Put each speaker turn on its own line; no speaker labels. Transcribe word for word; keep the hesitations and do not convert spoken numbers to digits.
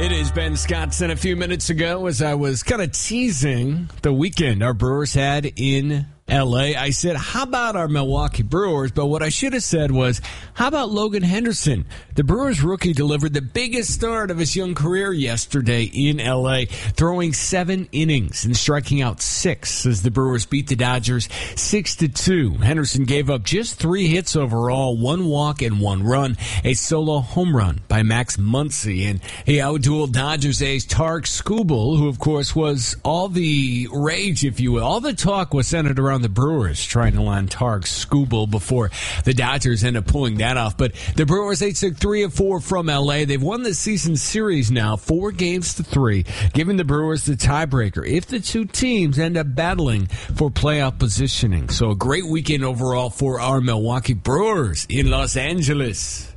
It is Ben Scottson. A few minutes ago, as I was kind of teasing the weekend our Brewers had in L A, I said, how about our Milwaukee Brewers? But what I should have said was, how about Logan Henderson? The Brewers rookie delivered the biggest start of his young career yesterday in L A, throwing seven innings and striking out six as the Brewers beat the Dodgers six to two. Henderson gave up just three hits overall, one walk and one run, a solo home run by Max Muncy, and he outdueled Dodgers ace Tarik Skubal, who of course was all the rage, if you will. All the talk was centered around the Brewers trying to land Tarik Skubal before the Dodgers end up pulling that off. But the Brewers, they took three of four from L A. They've won the season series now, four games to three, giving the Brewers the tiebreaker if the two teams end up battling for playoff positioning. So a great weekend overall for our Milwaukee Brewers in Los Angeles.